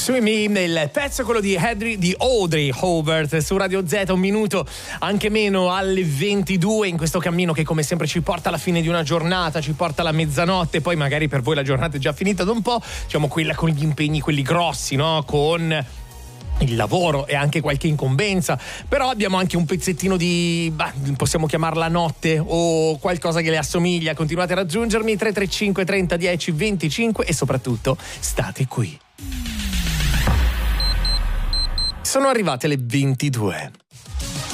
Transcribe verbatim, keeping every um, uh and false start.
Swim Me, il pezzo quello di Audrey, di Audrey Hobart su Radio Z, un minuto anche meno alle ventidue in questo cammino che come sempre ci porta alla fine di una giornata, ci porta alla mezzanotte, poi magari per voi la giornata è già finita da un po', diciamo quella con gli impegni, quelli grossi, no? Con il lavoro e anche qualche incombenza, però abbiamo anche un pezzettino di, bah, possiamo chiamarla notte o qualcosa che le assomiglia. Continuate a raggiungermi tre tre cinque trenta dieci venticinque e soprattutto state qui. Sono arrivate le ventidue.